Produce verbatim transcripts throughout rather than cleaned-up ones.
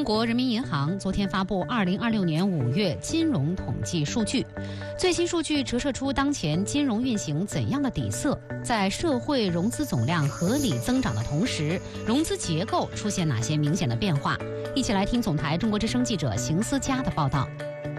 国人民银行昨天发布二零二六年五月金融统计数据，最新数据折射出当前金融运行怎样的底色，在社会融资总量合理增长的同时，融资结构出现哪些明显的变化？一起来听总台中国之声记者邢思佳的报道。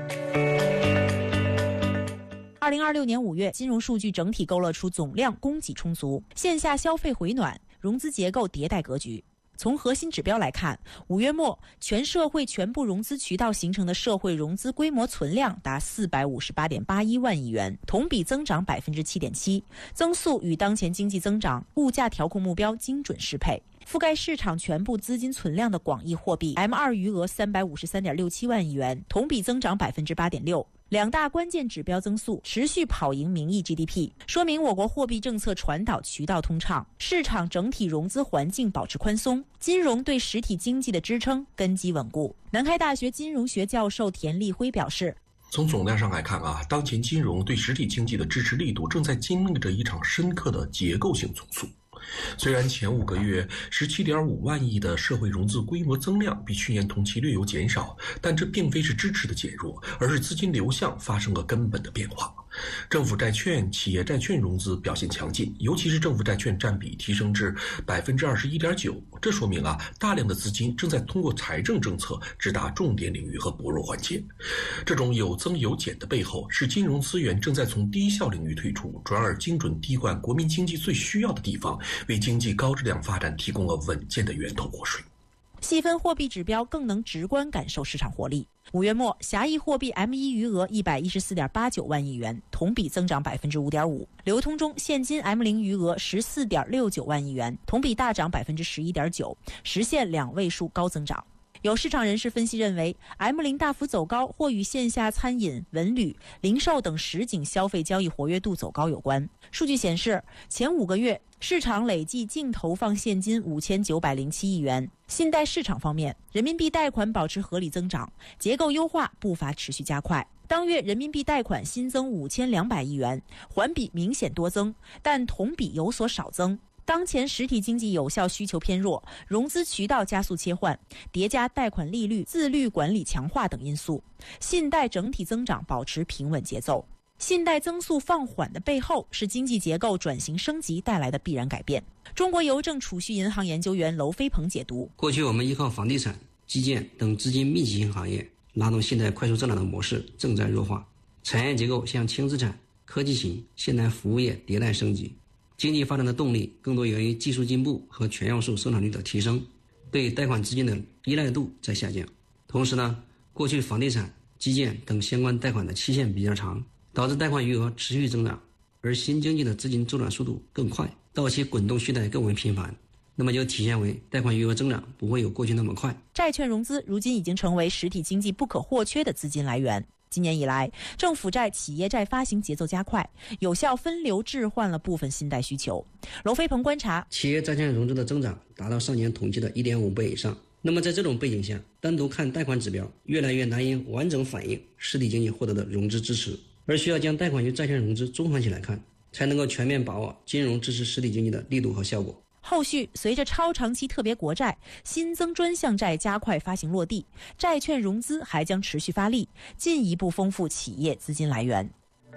二零二六年五月，金融数据整体勾勒出总量供给充足，线下消费回暖，融资结构迭代格局。从核心指标来看，五月末全社会全部融资渠道形成的社会融资规模存量达四百五十八点八一万亿元，同比增长百分之七点七，增速与当前经济增长、物价调控目标精准适配。覆盖市场全部资金存量的广义货币 M 二 余额三百五十三点六七万亿元，同比增长百分之八点六。两大关键指标增速持续跑赢名义 G D P， 说明我国货币政策传导渠道通畅，市场整体融资环境保持宽松，金融对实体经济的支撑根基稳固。南开大学金融学教授田立辉表示， 从总量上来看啊，当前金融对实体经济的支持力度正在经历着一场深刻的结构性重塑。虽然前五个月 十七点五万亿的社会融资规模增量比去年同期略有减少，但这并非是支持的减弱，而是资金流向发生了根本的变化。政府债券、企业债券融资表现强劲，尤其是政府债券占比提升至 百分之二十一点九， 这说明啊，大量的资金正在通过财政政策直达重点领域和薄弱环节。这种有增有减的背后，是金融资源正在从低效领域退出，转而精准滴灌国民经济最需要的地方，为经济高质量发展提供了稳健的源头活水。 细分货币指标更能直观感受市场活力。五月末，狭义货币 M 一 余额一百一十四点八九万亿元，同比增长百分之五点五。流通中现金 M 零 余额十四点六九万亿元，同比大涨百分之十一点九，实现两位数高增长。有市场人士分析认为 M 零 大幅走高或与线下餐饮、文旅、零售等实景消费交易活跃度走高有关。数据显示，前五个月市场累计净投放现金五千九百零七亿元。信贷市场方面，人民币贷款保持合理增长，结构优化步伐持续加快。当月人民币贷款新增五千两百亿元，环比明显多增，但同比有所少增。当前实体经济有效需求偏弱，融资渠道加速切换，叠加贷款利率、自律管理强化等因素，信贷整体增长保持平稳节奏。信贷增速放缓的背后，是经济结构转型升级带来的必然改变。中国邮政储蓄银行研究员娄飞鹏解读： 过去我们依靠房地产、基建等资金密集型行业拉动信贷快速增长的模式正在弱化，产业结构向轻资产、科技型、现代服务业迭代升级。经济发展的动力更多源于技术进步和全要素生产率的提升，对贷款资金的依赖度在下降。同时呢，过去房地产、基建等相关贷款的期限比较长，导致贷款余额持续增长，而新经济的资金周转速度更快，到期滚动续贷更为频繁，那么就体现为贷款余额增长不会有过去那么快。 债券融资如今已经成为实体经济不可或缺的资金来源。今年以来，政府债、企业债发行节奏加快，有效分流置换了部分信贷需求。娄飞鹏观察， 企业债券融资的增长达到上年同期的 一点五倍以上。那么在这种背景下，单独看贷款指标越来越难以完整反映实体经济获得的融资支持，而需要将贷款与债券融资综合起来看，才能够全面把握金融支持实体经济的力度和效果。 后续随着超长期特别国债、新增专项债加快发行落地，债券融资还将持续发力，进一步丰富企业资金来源。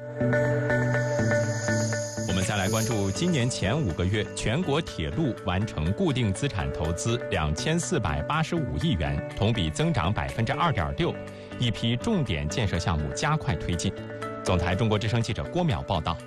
我们再来关注今年前五个月，全国铁路完成固定资产投资两千四百八十五亿元，同比增长百分之二点六，一批重点建设项目加快推进。总台中国之声记者郭淼报道。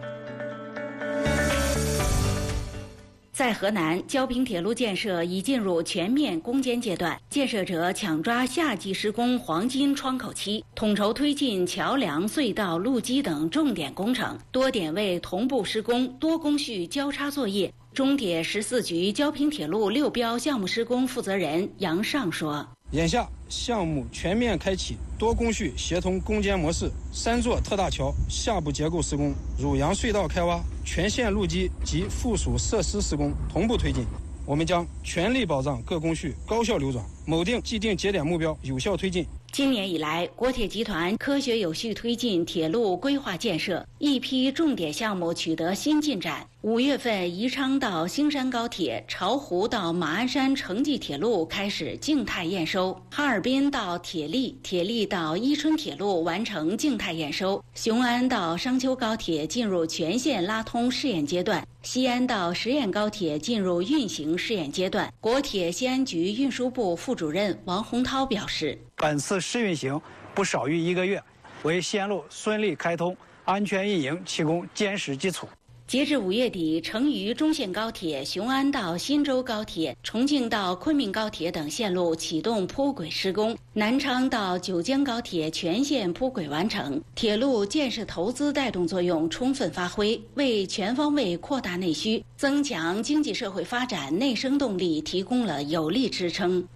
在河南，焦平铁路建设已进入全面攻坚阶段，建设者抢抓夏季施工黄金窗口期，统筹推进桥梁、隧道、路基等重点工程，多点位同步施工，多工序交叉作业。中铁十四局焦平铁路六标项目施工负责人杨尚说： 眼下项目全面开启多工序协同攻坚模式，三座特大桥下部结构施工、汝阳隧道开挖、全线路基及附属设施施工同步推进。我们将全力保障各工序高效流转，锚定既定节点目标，有效推进。 今年以来，国铁集团科学有序推进铁路规划建设，一批重点项目取得新进展。五月份，宜昌到兴山高铁、巢湖到马鞍山城际铁路开始静态验收；哈尔滨到铁力、铁力到伊春铁路完成静态验收；雄安到商丘高铁进入全线拉通试验阶段；西安到十堰高铁进入运行试验阶段。国铁西安局运输部副主任王洪涛表示， 本次试运行不少于一个月，为西安路顺利开通、安全运营提供坚实基础。 截至五月底，成渝中线高铁、雄安到新州高铁、重庆到昆明高铁等线路启动铺轨施工，南昌到九江高铁全线铺轨完成，铁路建设投资带动作用充分发挥，为全方位扩大内需、增强经济社会发展内生动力提供了有力支撑。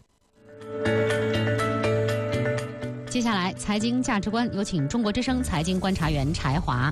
接下来，财经价值观有请中国之声财经观察员柴华。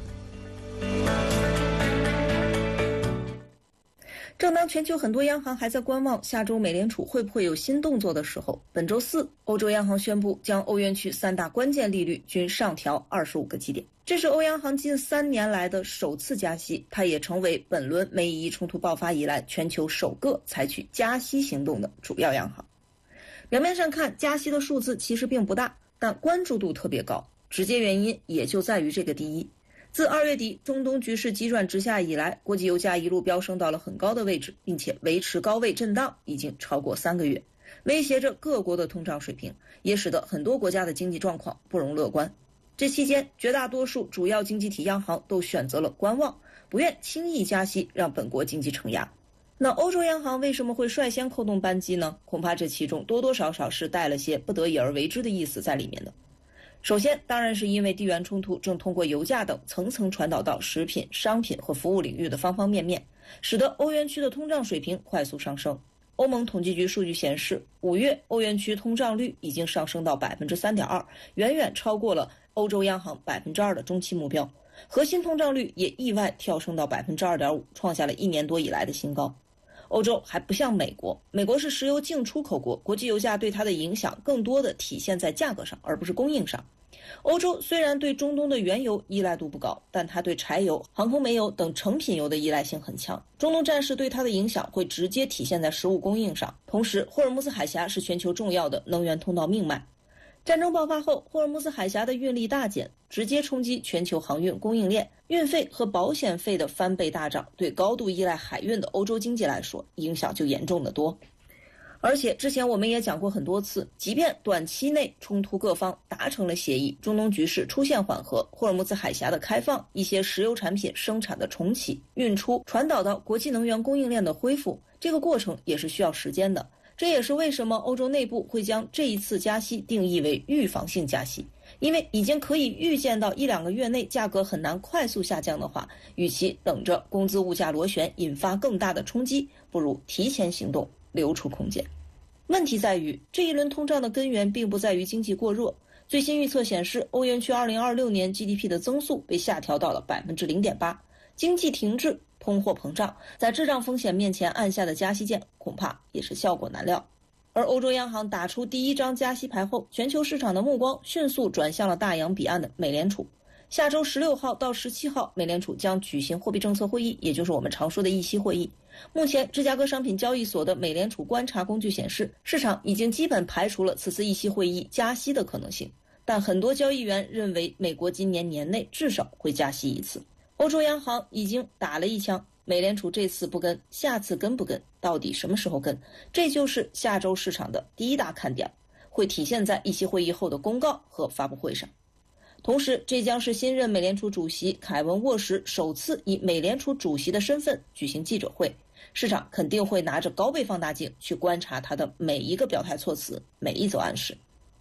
正当全球很多央行还在观望下周美联储会不会有新动作的时候，本周四，欧洲央行宣布将欧元区三大关键利率均上调二十五个基点，这是欧央行近三年来的首次加息，它也成为本轮美以冲突爆发以来全球首个采取加息行动的主要央行。表面上看，加息的数字其实并不大，但关注度特别高，直接原因也就在于这个第一。自二月底中东局势急转直下以来，国际油价一路飙升到了很高的位置，并且维持高位震荡已经超过三个月，威胁着各国的通胀水平，也使得很多国家的经济状况不容乐观。这期间，绝大多数主要经济体央行都选择了观望，不愿轻易加息，让本国经济承压。那欧洲央行为什么会率先扣动扳机呢？恐怕这其中多多少少是带了些不得已而为之的意思在里面的。首先，当然是因为地缘冲突正通过油价等层层传导到食品、商品和服务领域的方方面面，使得欧元区的通胀水平快速上升。欧盟统计局数据显示，五月欧元区通胀率已经上升到 百分之三点二， 远远超过了欧洲央行 百分之二 的中期目标。核心通胀率也意外跳升到 百分之二点五， 创下了一年多以来的新高。欧洲还不像美国，美国是石油净出口国，国际油价对它的影响更多的体现在价格上，而不是供应上。欧洲虽然对中东的原油依赖度不高，但它对柴油、航空煤油等成品油的依赖性很强。中东战事对它的影响会直接体现在食物供应上。同时，霍尔木兹海峡是全球重要的能源通道命脉。战争爆发后，霍尔木兹海峡的运力大减，直接冲击全球航运供应链，运费和保险费的翻倍大涨，对高度依赖海运的欧洲经济来说，影响就严重得多。而且之前我们也讲过很多次，即便短期内冲突各方达成了协议，中东局势出现缓和，霍尔木兹海峡的开放，一些石油产品生产的重启、运出、传导到国际能源供应链的恢复，这个过程也是需要时间的。这也是为什么欧洲内部会将这一次加息定义为预防性加息，因为已经可以预见到一两个月内价格很难快速下降的话，与其等着工资物价螺旋引发更大的冲击，不如提前行动，留出空间。问题在于，这一轮通胀的根源并不在于经济过热。最新预测显示，欧元区二零二六年 G D P 的增速被下调到了 百分之零点八， 经济停滞，通货膨胀，在滞胀风险面前按下的加息键恐怕也是效果难料。而欧洲央行打出第一张加息牌后，全球市场的目光迅速转向了大洋彼岸的美联储。下周十六号到十七号，美联储将举行货币政策会议，也就是我们常说的议息会议。目前，芝加哥商品交易所的美联储观察工具显示，市场已经基本排除了此次议息会议加息的可能性，但很多交易员认为美国今年年内至少会加息一次。欧洲央行已经打了一枪，美联储这次不跟，下次跟不跟，到底什么时候跟？这就是下周市场的第一大看点，会体现在议息会议后的公告和发布会上。同时，这将是新任美联储主席凯文沃什首次以美联储主席的身份举行记者会，市场肯定会拿着高倍放大镜去观察他的每一个表态措辞，每一则暗示。